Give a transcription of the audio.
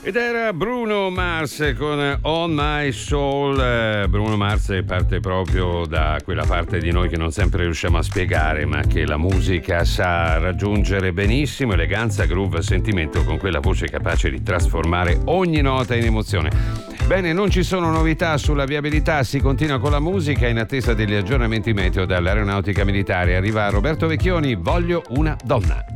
Ed era Bruno Mars con On My Soul. Bruno Mars parte proprio da quella parte di noi che non sempre riusciamo a spiegare, ma che la musica sa raggiungere benissimo: eleganza, groove, sentimento, con quella voce capace di trasformare ogni nota in emozione. Bene, non ci sono novità sulla viabilità, si continua con la musica in attesa degli aggiornamenti meteo dall'aeronautica militare. Arriva Roberto Vecchioni, Voglio una donna.